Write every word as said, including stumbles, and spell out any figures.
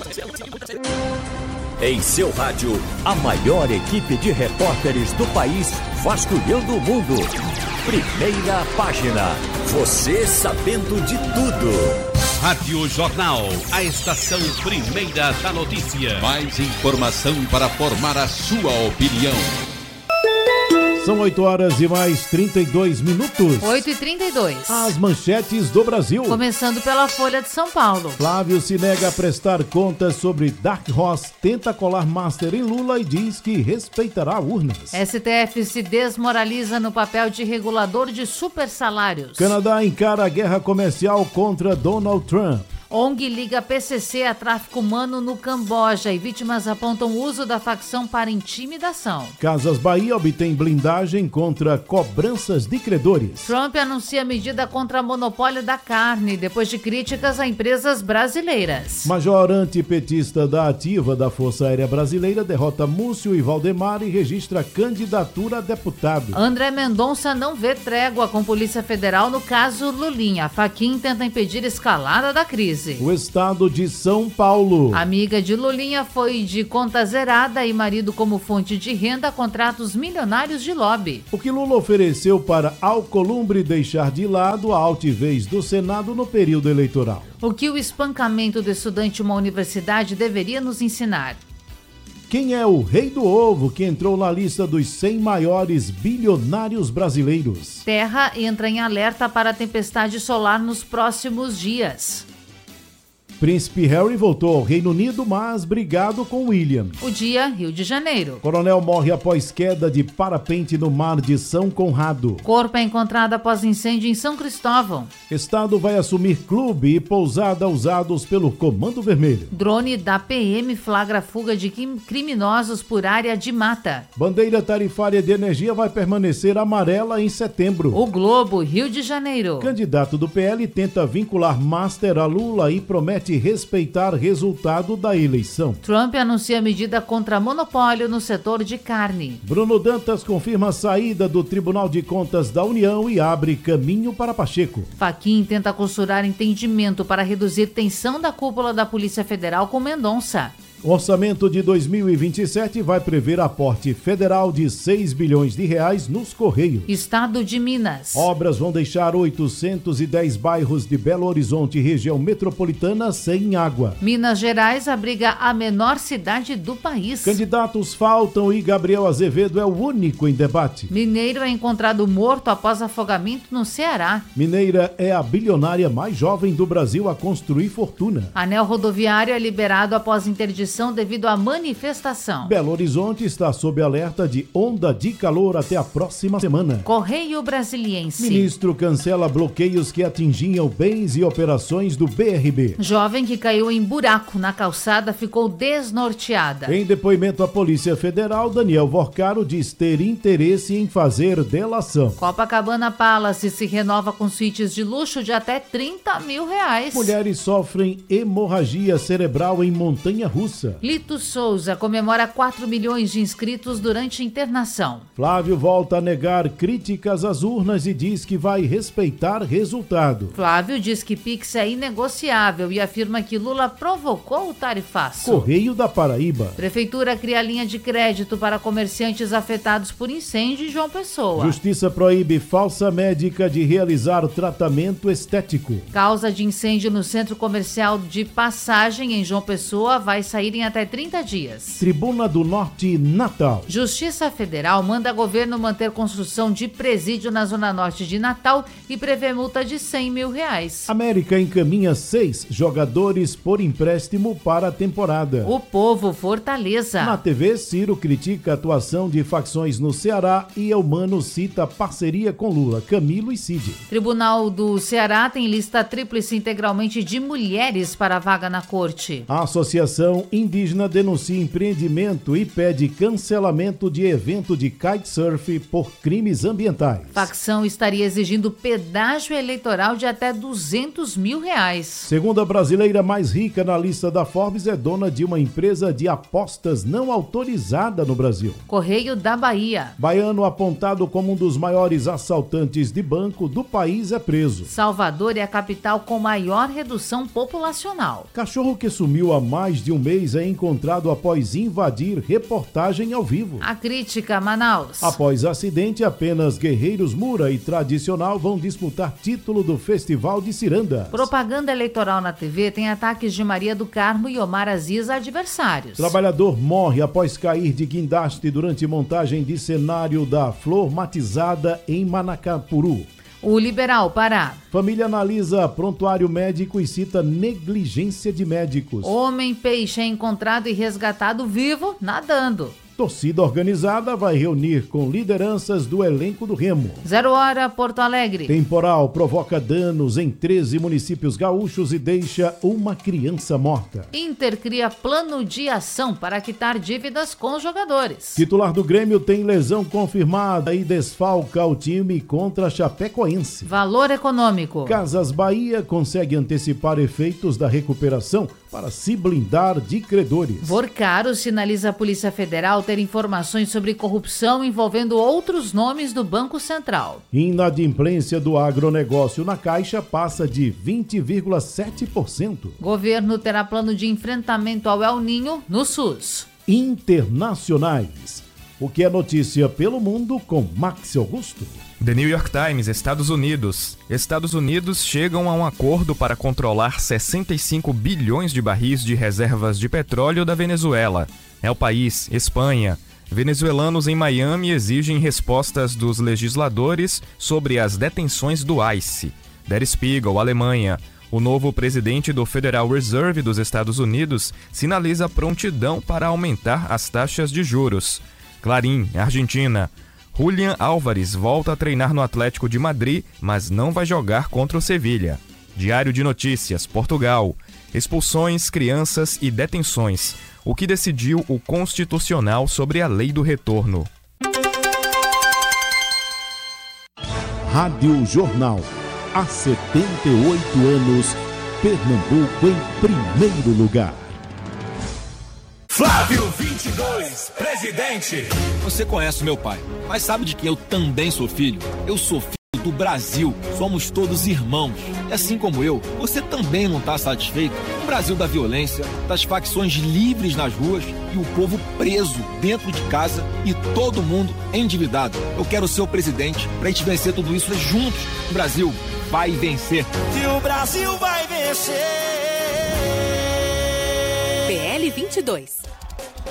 Em seu rádio, a maior equipe de repórteres do país vasculhando o mundo. Primeira página. Você sabendo de tudo. Rádio Jornal, a estação primeira da notícia. Mais informação para formar a sua opinião. São oito horas e mais trinta e dois minutos. oito e trinta e dois. As manchetes do Brasil. Começando pela Folha de São Paulo. Flávio se nega a prestar contas sobre Dark Horse, tenta colar Master em Lula e diz que respeitará urnas. S T F se desmoraliza no papel de regulador de supersalários. Canadá encara a guerra comercial contra Donald Trump. O N G liga P C C a tráfico humano no Camboja e vítimas apontam o uso da facção para intimidação. Casas Bahia obtém blindagem contra cobranças de credores. Trump anuncia medida contra monopólio da carne depois de críticas a empresas brasileiras. Major antipetista da ativa da Força Aérea Brasileira derrota Múcio e Valdemar e registra candidatura a deputado. André Mendonça não vê trégua com Polícia Federal no caso Lulinha. Fachin tenta impedir escalada da crise. O estado de São Paulo. Amiga de Lulinha foi de conta zerada e marido como fonte de renda a contratos milionários de lobby. O que Lula ofereceu para Alcolumbre deixar de lado a altivez do Senado no período eleitoral. O que o espancamento do estudante em uma universidade deveria nos ensinar. Quem é o rei do ovo que entrou na lista dos cem maiores bilionários brasileiros? Terra entra em alerta para a tempestade solar nos próximos dias. Príncipe Harry voltou ao Reino Unido, mas brigado com William. O dia, Rio de Janeiro. Coronel morre após queda de parapente no mar de São Conrado. Corpo é encontrado após incêndio em São Cristóvão. Estado vai assumir clube e pousada usados pelo Comando Vermelho. Drone da P M flagra fuga de criminosos por área de mata. Bandeira tarifária de energia vai permanecer amarela em setembro. O Globo, Rio de Janeiro. Candidato do P L tenta vincular Master a Lula e promete respeitar resultado da eleição. Trump anuncia medida contra monopólio no setor de carne. Bruno Dantas confirma a saída do Tribunal de Contas da União e abre caminho para Pacheco. Fachin tenta costurar entendimento para reduzir tensão da cúpula da Polícia Federal com Mendonça. O orçamento de dois mil e vinte e sete vai prever aporte federal de seis bilhões de reais nos Correios. Estado de Minas. Obras vão deixar oitocentos e dez bairros de Belo Horizonte e região metropolitana sem água. Minas Gerais abriga a menor cidade do país. Candidatos faltam e Gabriel Azevedo é o único em debate. Mineiro é encontrado morto após afogamento no Ceará. Mineira é a bilionária mais jovem do Brasil a construir fortuna. Anel rodoviário é liberado após interdição devido à manifestação. Belo Horizonte está sob alerta de onda de calor até a próxima semana. Correio Brasiliense. Ministro cancela bloqueios que atingiam bens e operações do B R B. Jovem que caiu em buraco na calçada ficou desnorteada. Em depoimento à Polícia Federal, Daniel Vorcaro diz ter interesse em fazer delação. Copacabana Palace se renova com suítes de luxo de até trinta mil reais. Mulheres sofrem hemorragia cerebral em montanha-russa. Lito Souza comemora quatro milhões de inscritos durante internação. Flávio volta a negar críticas às urnas e diz que vai respeitar resultado. Flávio diz que Pix é inegociável e afirma que Lula provocou o tarifaço. Correio da Paraíba. Prefeitura cria linha de crédito para comerciantes afetados por incêndio em João Pessoa. Justiça proíbe falsa médica de realizar tratamento estético. Causa de incêndio no centro comercial de Passagem em João Pessoa vai sair em até trinta dias. Tribuna do Norte, Natal. Justiça Federal manda governo manter construção de presídio na Zona Norte de Natal e prevê multa de cem mil reais. América encaminha seis jogadores por empréstimo para a temporada. O Povo, Fortaleza. Na T V, Ciro critica a atuação de facções no Ceará e Eumano cita parceria com Lula, Camilo e Cid. Tribunal do Ceará tem lista tríplice integralmente de mulheres para vaga na corte. A associação Indígena denuncia empreendimento e pede cancelamento de evento de kitesurf por crimes ambientais. Facção estaria exigindo pedágio eleitoral de até duzentos mil reais. Segunda brasileira mais rica na lista da Forbes é dona de uma empresa de apostas não autorizada no Brasil. Correio da Bahia. Baiano apontado como um dos maiores assaltantes de banco do país é preso. Salvador é a capital com maior redução populacional. Cachorro que sumiu há mais de um mês é encontrado após invadir reportagem ao vivo. A crítica, Manaus. Após acidente, apenas Guerreiros Mura e Tradicional vão disputar título do Festival de Cirandas. Propaganda eleitoral na T V tem ataques de Maria do Carmo e Omar Aziz a adversários. Trabalhador morre após cair de guindaste durante montagem de cenário da Flor Matizada em Manacapuru. O Liberal, Pará. Família analisa prontuário médico e cita negligência de médicos. Homem-peixe é encontrado e resgatado vivo nadando. Torcida organizada vai reunir com lideranças do elenco do Remo. Zero Hora, Porto Alegre. Temporal provoca danos em treze municípios gaúchos e deixa uma criança morta. Inter cria plano de ação para quitar dívidas com os jogadores. Titular do Grêmio tem lesão confirmada e desfalca o time contra a Chapecoense. Valor econômico. Casas Bahia consegue antecipar efeitos da recuperação para se blindar de credores. Vorcaro sinaliza a Polícia Federal ter informações sobre corrupção envolvendo outros nomes do Banco Central. Inadimplência do agronegócio na Caixa passa de vinte vírgula sete por cento. Governo terá plano de enfrentamento ao El Ninho no SUS. Internacionais. O que é notícia pelo mundo com Max Augusto. The New York Times, Estados Unidos. Estados Unidos chegam a um acordo para controlar sessenta e cinco bilhões de barris de reservas de petróleo da Venezuela. É o país, Espanha. Venezuelanos em Miami exigem respostas dos legisladores sobre as detenções do ICE. Der Spiegel, Alemanha. O novo presidente do Federal Reserve dos Estados Unidos sinaliza prontidão para aumentar as taxas de juros. Clarim, Argentina. Julián Álvares volta a treinar no Atlético de Madrid, mas não vai jogar contra o Sevilha. Diário de Notícias, Portugal. Expulsões, crianças e detenções. O que decidiu o Constitucional sobre a Lei do Retorno. Rádio Jornal. Há setenta e oito anos, Pernambuco em primeiro lugar. Flávio vinte e dois, presidente. Você conhece meu pai, mas sabe de que eu também sou filho? Eu sou filho do Brasil. Somos todos irmãos. E assim como eu, você também não está satisfeito com o Brasil da violência, das facções livres nas ruas e o povo preso dentro de casa e todo mundo endividado. Eu quero ser o presidente para a gente vencer tudo isso juntos. O Brasil vai vencer. E o Brasil vai vencer. P L vinte e dois.